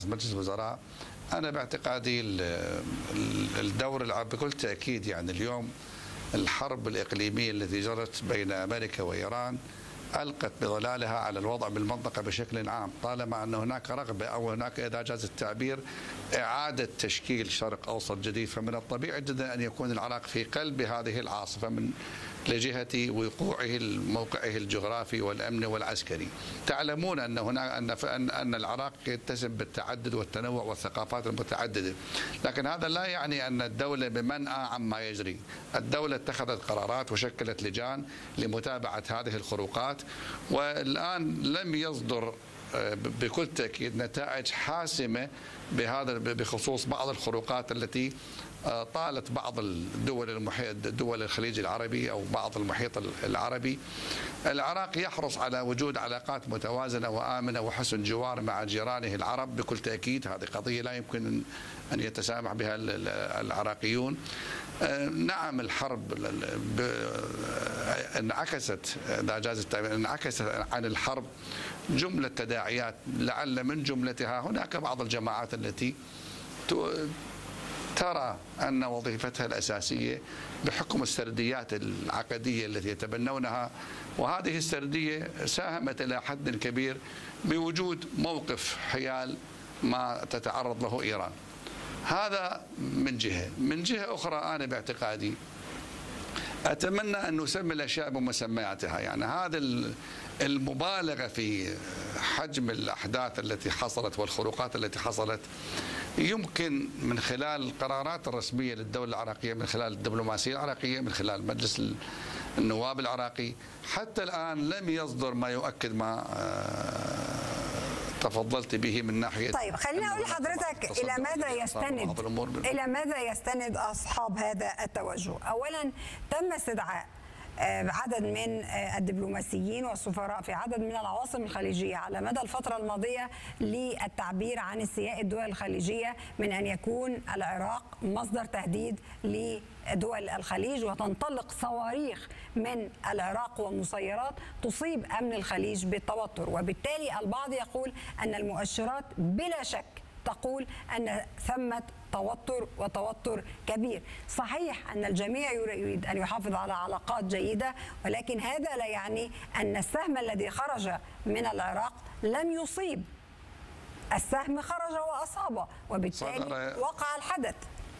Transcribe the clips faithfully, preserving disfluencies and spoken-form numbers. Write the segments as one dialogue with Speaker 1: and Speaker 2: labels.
Speaker 1: مجلس الوزراء. أنا باعتقادي الدور العام بكل تأكيد، يعني اليوم الحرب الإقليمية التي جرت بين أمريكا وإيران ألقت بظلالها على الوضع بالمنطقة بشكل عام، طالما أن هناك رغبة أو هناك إذا جاز التعبير إعادة تشكيل شرق أوسط جديد، فمن الطبيعي جدا أن يكون العراق في قلب هذه العاصفة من لجهة وقوعه موقعه الجغرافي والأمني والعسكري. تعلمون أن هناك أن أن العراق يتسم بالتعدد والتنوع والثقافات المتعددة، لكن هذا لا يعني أن الدولة بمنأى عما يجري. الدولة اتخذت قرارات وشكلت لجان لمتابعة هذه الخروقات، والآن لم يصدر بكل تأكيد نتائج حاسمة بهذا بخصوص بعض الخروقات التي طالت بعض الدول المحيط دول الخليج العربي أو بعض المحيط العربي. العراق يحرص على وجود علاقات متوازنة وآمنة وحسن جوار مع جيرانه العرب بكل تأكيد. هذه قضية لا يمكن أن يتسامح بها العراقيون. نعم الحرب انعكست، إذا جاز التعبير، انعكست عن الحرب جملة تداعيات، لعل من جملتها هناك بعض الجماعات التي ترى أن وظيفتها الأساسية بحكم السرديات العقدية التي يتبنونها، وهذه السردية ساهمت إلى حد كبير بوجود موقف حيال ما تتعرض له إيران. هذا من جهة. من جهة أخرى أنا باعتقادي أتمنى أن نسمي الأشياء بمسمياتها، يعني هذا المبالغة في حجم الأحداث التي حصلت والخروقات التي حصلت يمكن من خلال القرارات الرسمية للدولة العراقية، من خلال الدبلوماسية العراقية، من خلال مجلس النواب العراقي، حتى الآن لم يصدر ما يؤكد ما تفضلت به من ناحية.
Speaker 2: طيب خليني أقول لحضرتك إلى ماذا يستند إلى ماذا يستند أصحاب هذا التوجه. أولا تم استدعاء عدد من الدبلوماسيين والسفراء في عدد من العواصم الخليجية على مدى الفترة الماضية للتعبير عن استياء الدول الخليجية من أن يكون العراق مصدر تهديد لدول الخليج، وتنطلق صواريخ من العراق ومسيرات تصيب أمن الخليج بالتوتر. وبالتالي البعض يقول أن المؤشرات بلا شك تقول أن ثمة توتر وتوتر كبير. صحيح أن الجميع يريد أن يحافظ على علاقات جيدة، ولكن هذا لا يعني أن السهم الذي خرج من العراق لم يصيب. السهم خرج وأصابه، وبالتالي وقع الحدث.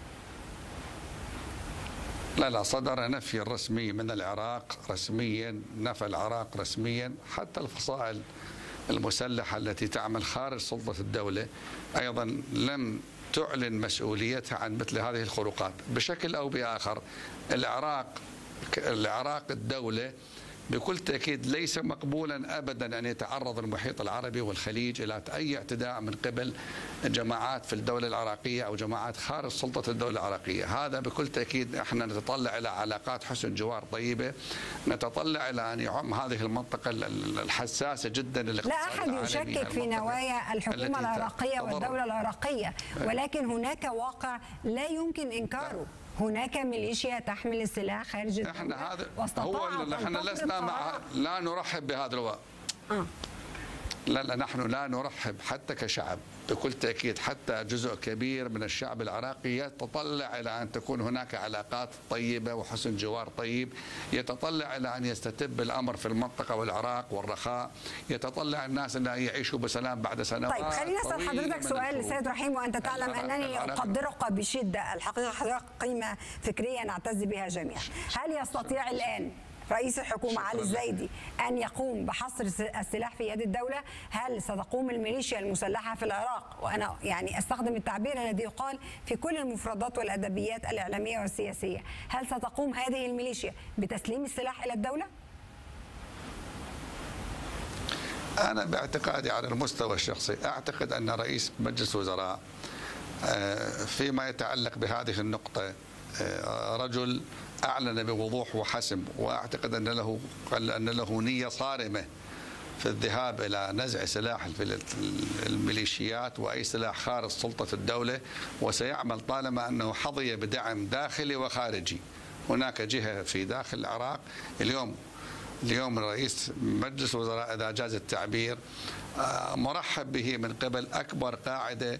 Speaker 1: لا لا صدر نفي رسمي من العراق، رسميا نفى العراق رسميا. حتى الفصائل المسلحة التي تعمل خارج سلطة الدولة أيضا لم تعلن مسؤوليتها عن مثل هذه الخروقات بشكل أو بآخر. العراق العراق الدولة بكل تأكيد ليس مقبولا أبدا أن يتعرض المحيط العربي والخليج إلى أي اعتداء من قبل جماعات في الدولة العراقية أو جماعات خارج سلطة الدولة العراقية. هذا بكل تأكيد احنا نتطلع إلى علاقات حسن جوار طيبة، نتطلع إلى أن يعم هذه المنطقة الحساسة جدا
Speaker 2: لا أحد يشكك في نوايا الحكومة العراقية والدولة العراقية، ولكن هناك واقع لا يمكن إنكاره. هناك ميليشيا تحمل السلاح خارج الدولة.
Speaker 1: احنا هذا هو احنا لسنا مع لا نرحب بهذا الوضع. آه. لا لا نحن لا نرحب حتى كشعب بكل تأكيد. حتى جزء كبير من الشعب العراقي يتطلع إلى أن تكون هناك علاقات طيبة وحسن جوار طيب، يتطلع إلى أن يستتب الأمر في المنطقة والعراق والرخاء، يتطلع الناس أن يعيشوا بسلام بعد سنوات.
Speaker 2: طيب خليني أسأل حضرتك سؤال سيد رحيم، وأنت تعلم أنني أقدرك بشدة. الحقيقة حضرتك قيمة فكرية نعتز بها جميعا. هل يستطيع الآن رئيس الحكومة علي الزايدي أن يقوم بحصر السلاح في يد الدولة؟ هل ستقوم الميليشيا المسلحة في العراق، وأنا يعني أستخدم التعبير الذي يقال في كل المفردات والأدبيات الإعلامية والسياسية، هل ستقوم هذه الميليشيا بتسليم السلاح إلى الدولة؟
Speaker 1: أنا باعتقادي على المستوى الشخصي أعتقد أن رئيس مجلس الوزراء فيما يتعلق بهذه النقطة رجل أعلن بوضوح وحسم، وأعتقد أن له أن له نية صارمة في الذهاب إلى نزع سلاح الميليشيات وأي سلاح خارج سلطة الدولة، وسيعمل طالما أنه حظي بدعم داخلي وخارجي. هناك جهة في داخل العراق اليوم اليوم رئيس مجلس الوزراء إذا جاز التعبير مرحب به من قبل أكبر قاعدة